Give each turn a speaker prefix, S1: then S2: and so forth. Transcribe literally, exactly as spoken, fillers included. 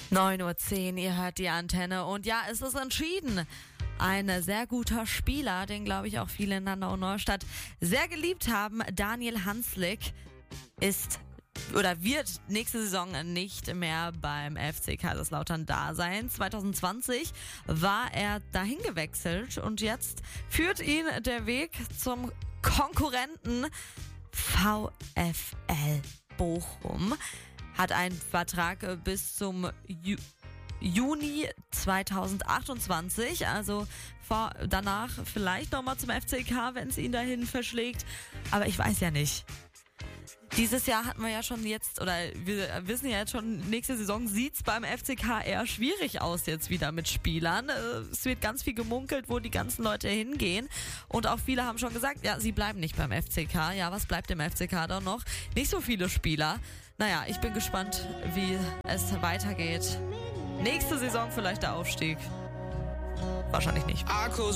S1: neun Uhr zehn, ihr hört die Antenne und ja, es ist entschieden. Ein sehr guter Spieler, den glaube ich auch viele in Landau und Neustadt sehr geliebt haben. Daniel Hanslik ist oder wird nächste Saison nicht mehr beim F C Kaiserslautern da sein. zwanzig zwanzig war er dahin gewechselt und jetzt führt ihn der Weg zum Konkurrenten VfL Bochum. Hat einen Vertrag bis zum Ju- Juni zwanzig achtundzwanzig, also vor, danach vielleicht nochmal zum F C K, wenn es ihn dahin verschlägt, aber ich weiß ja nicht. Dieses Jahr hatten wir ja schon jetzt, oder wir wissen ja jetzt schon, nächste Saison sieht's beim F C K eher schwierig aus jetzt wieder mit Spielern. Es wird ganz viel gemunkelt, wo die ganzen Leute hingehen. Und auch viele haben schon gesagt, ja, sie bleiben nicht beim F C K. Ja, was bleibt im F C K dann noch? Nicht so viele Spieler. Naja, ich bin gespannt, wie es weitergeht. Nächste Saison vielleicht der Aufstieg. Wahrscheinlich nicht.